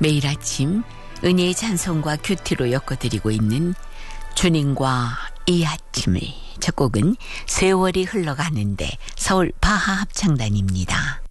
매일 아침 은혜의 찬송과 큐티로 엮어드리고 있는 주님과 이 아침을. 첫 곡은 세월이 흘러가는데 서울 바하 합창단입니다.